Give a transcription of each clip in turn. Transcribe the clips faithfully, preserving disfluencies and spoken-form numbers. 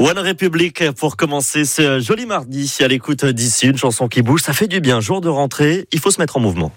One Republic pour commencer ce joli mardi à l'écoute d'ici, une chanson qui bouge, ça fait du bien. Jour de rentrée, il faut se mettre en mouvement.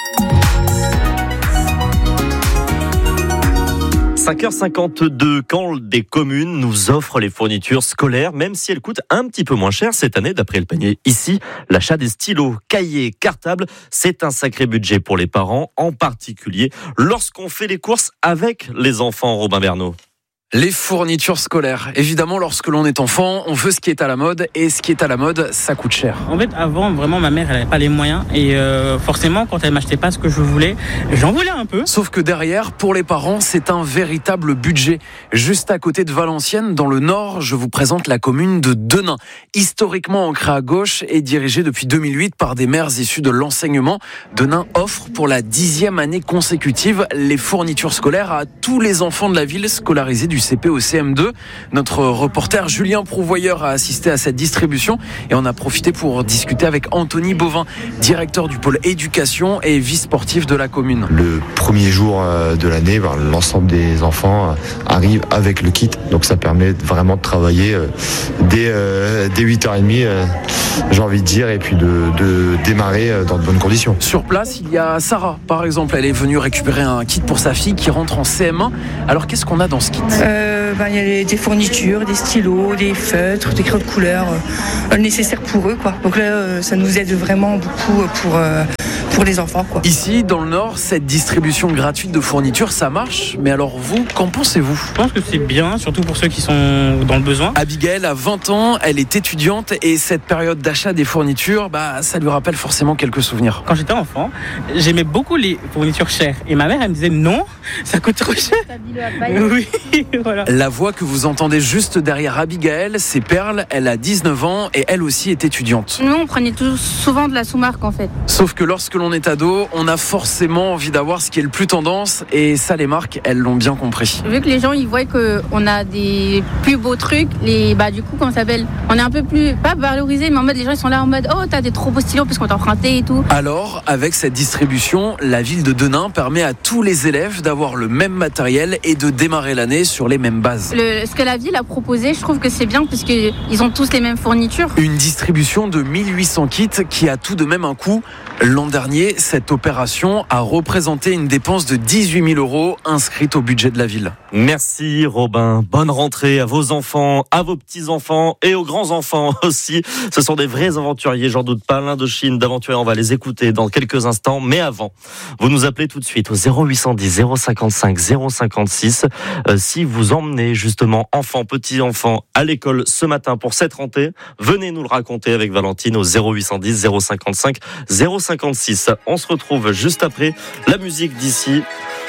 cinq heures cinquante-deux, quand des communes nous offrent les fournitures scolaires, même si elles coûtent un petit peu moins cher cette année, d'après le panier ici, l'achat des stylos, cahiers, cartables, c'est un sacré budget pour les parents, en particulier lorsqu'on fait les courses avec les enfants, Robin Bernot. Les fournitures scolaires. Évidemment, lorsque l'on est enfant, on veut ce qui est à la mode, et ce qui est à la mode, ça coûte cher. En fait, avant, vraiment, ma mère, elle n'avait pas les moyens, et euh, forcément, quand elle m'achetait pas ce que je voulais, j'en voulais un peu. Sauf que derrière, pour les parents, c'est un véritable budget. Juste à côté de Valenciennes, dans le Nord, je vous présente la commune de Denain. Historiquement ancrée à gauche et dirigée depuis deux mille huit par des mères issues de l'enseignement, Denain offre pour la dixième année consécutive les fournitures scolaires à tous les enfants de la ville scolarisés du C P au C M deux. Notre reporter Julien Prouvoyeur a assisté à cette distribution et on a profité pour discuter avec Anthony Bovin, directeur du pôle éducation et vice-sportif de la commune. Le premier jour de l'année, l'ensemble des enfants arrivent avec le kit, donc ça permet vraiment de travailler dès, dès huit heures trente, j'ai envie de dire, et puis de, de démarrer dans de bonnes conditions. Sur place, il y a Sarah, par exemple. Elle est venue récupérer un kit pour sa fille qui rentre en C M un. Alors qu'est-ce qu'on a dans ce kit ? Euh, ben, il y a les, des fournitures, des stylos, des feutres, des crayons de couleur, euh, nécessaires pour eux, quoi. Donc là, euh, ça nous aide vraiment beaucoup pour, euh, pour les enfants, quoi. Ici, dans le Nord, cette distribution gratuite de fournitures, ça marche. Mais alors vous, qu'en pensez-vous ? Je pense que c'est bien, surtout pour ceux qui sont dans le besoin. Abigail a vingt ans, elle est étudiante et cette période d'achat des fournitures, bah, ça lui rappelle forcément quelques souvenirs. Quand j'étais enfant, j'aimais beaucoup les fournitures chères. Et ma mère, elle me disait non, ça coûte trop cher. Oui, voilà. La voix que vous entendez juste derrière Abigail, c'est Perle. Elle a dix-neuf ans et elle aussi est étudiante. Nous, on prenait tout, souvent de la sous-marque en fait. Sauf que lorsque l'on est ado, on a forcément envie d'avoir ce qui est le plus tendance et ça, les marques, elles l'ont bien compris. Vu que les gens, ils voient qu'on a des plus beaux trucs, les, bah, du coup, comment ça s'appelle ? On est un peu plus, pas valorisé, mais en mode, les gens, ils sont là en mode, oh, t'as des trop beaux stylos parce qu'on t'a emprunté et tout. Alors, avec cette distribution, la ville de Denain permet à tous les élèves d'avoir le même matériel et de démarrer l'année sur les mêmes bases. Le, ce que la ville a proposé, je trouve que c'est bien parce qu'ils ont tous les mêmes fournitures. Une distribution de mille huit cents kits qui a tout de même un coût. L'an dernier, cette opération a représenté une dépense de dix-huit mille euros inscrite au budget de la ville. Merci Robin, bonne rentrée à vos enfants, à vos petits-enfants et aux grands-enfants aussi. Ce sont des vrais aventuriers, j'en doute pas, l'Indochine d'aventuriers, on va les écouter dans quelques instants. Mais avant, vous nous appelez tout de suite au zéro huit cent dix zéro cinquante-cinq zéro cinquante-six euh, si vous emmenez justement enfants, petits-enfants à l'école ce matin pour cette rentrée. Venez nous le raconter avec Valentine au zéro huit cent dix zéro cinquante-cinq zéro cinquante-six. On se retrouve juste après la musique d'ici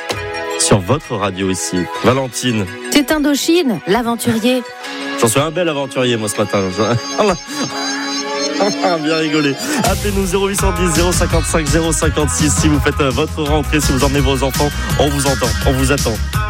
sur votre radio ici. Valentine. C'est Indochine, l'aventurier. J'en suis un bel aventurier moi ce matin. On va bien rigoler. Appelez-nous zéro huit cent dix zéro cinquante-cinq zéro cinquante-six si vous faites votre rentrée, si vous emmenez vos enfants. On vous entend, on vous attend.